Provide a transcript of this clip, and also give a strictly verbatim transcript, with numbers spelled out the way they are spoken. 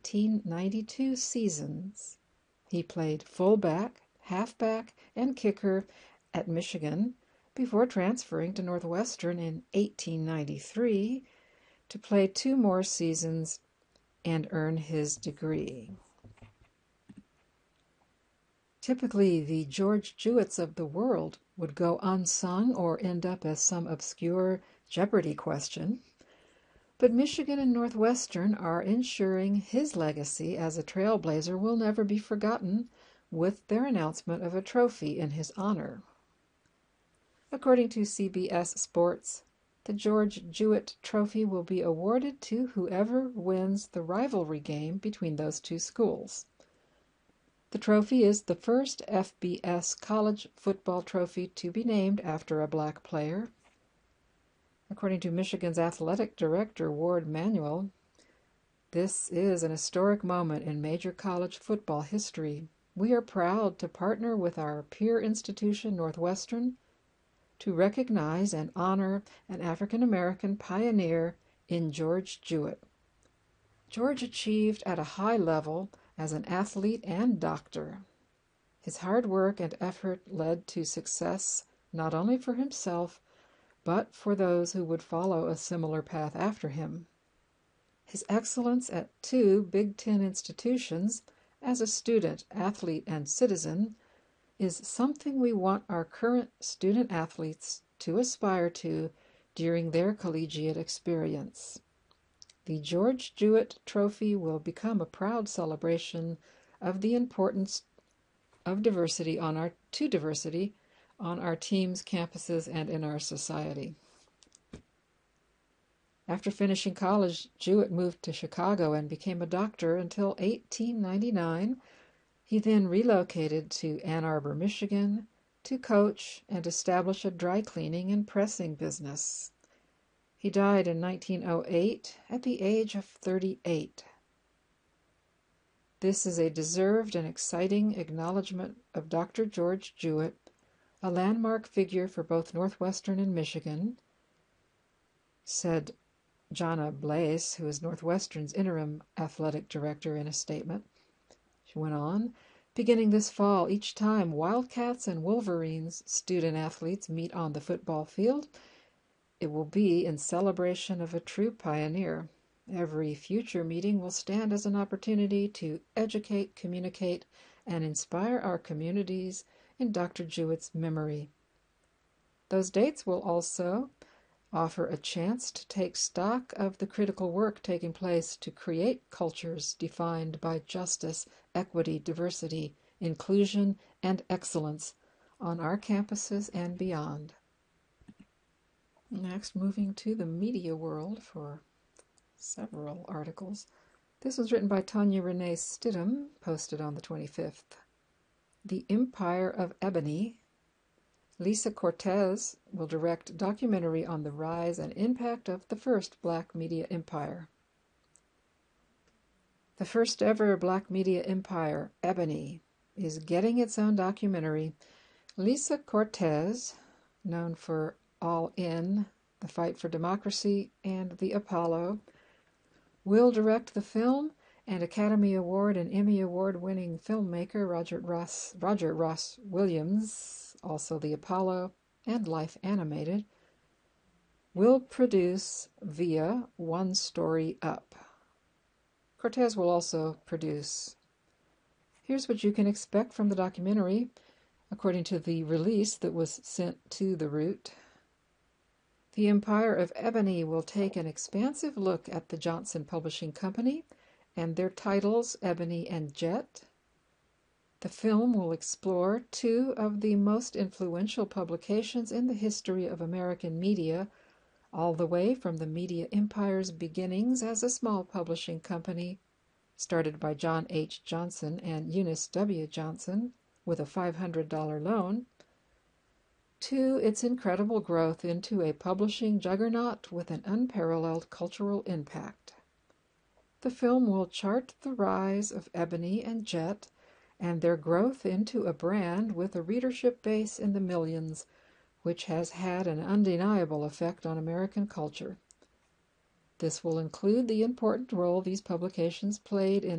eighteen ninety-two seasons. He played fullback, halfback, and kicker at Michigan before transferring to Northwestern in eighteen ninety-three to play two more seasons and earn his degree. Typically, the George Jewetts of the world would go unsung or end up as some obscure Jeopardy question, but Michigan and Northwestern are ensuring his legacy as a trailblazer will never be forgotten with their announcement of a trophy in his honor. According to C B S Sports, the George Jewett Trophy will be awarded to whoever wins the rivalry game between those two schools. The trophy is the first F B S college football trophy to be named after a black player. According to Michigan's athletic director, Ward Manuel, this is an historic moment in major college football history. We are proud to partner with our peer institution, Northwestern, to recognize and honor an African-American pioneer in George Jewett. George achieved at a high level as an athlete and doctor. His hard work and effort led to success not only for himself, but for those who would follow a similar path after him. His excellence at two Big Ten institutions as a student, athlete, and citizen is something we want our current student athletes to aspire to during their collegiate experience. The George Jewett Trophy will become a proud celebration of the importance of diversity on our to diversity on our teams, campuses, and in our society. After finishing college, Jewett moved to Chicago and became a doctor until eighteen ninety-nine. He then relocated to Ann Arbor, Michigan, to coach and establish a dry cleaning and pressing business. He died in nineteen oh eight at the age of thirty-eight. This is a deserved and exciting acknowledgement of Doctor George Jewett, a landmark figure for both Northwestern and Michigan, said Jana Blaze, who is Northwestern's interim athletic director, in a statement. She went on, beginning this fall, each time Wildcats and Wolverines student athletes meet on the football field, it will be in celebration of a true pioneer. Every future meeting will stand as an opportunity to educate, communicate, and inspire our communities in Doctor Jewett's memory. Those dates will also offer a chance to take stock of the critical work taking place to create cultures defined by justice, equity, diversity, inclusion, and excellence on our campuses and beyond. Next, moving to the media world for several articles. This was written by Tanya Renee Stidham, posted on the twenty-fifth. The Empire of Ebony. Lisa Cortez will direct documentary on the rise and impact of the first black media empire. The first ever black media empire, Ebony, is getting its own documentary. Lisa Cortez, known for All In, The Fight for Democracy, and The Apollo, will direct the film, and Academy Award and Emmy Award-winning filmmaker Roger Ross, Roger Ross Williams, also The Apollo and Life Animated, will produce via One Story Up. Cortez will also produce. Here's what you can expect from the documentary, according to the release that was sent to The Root. The Empire of Ebony will take an expansive look at the Johnson Publishing Company and their titles, Ebony and Jet. The film will explore two of the most influential publications in the history of American media, all the way from the media empire's beginnings as a small publishing company started by John H. Johnson and Eunice W. Johnson with a five hundred dollars loan, to its incredible growth into a publishing juggernaut with an unparalleled cultural impact. The film will chart the rise of Ebony and Jet and their growth into a brand with a readership base in the millions, which has had an undeniable effect on American culture. This will include the important role these publications played in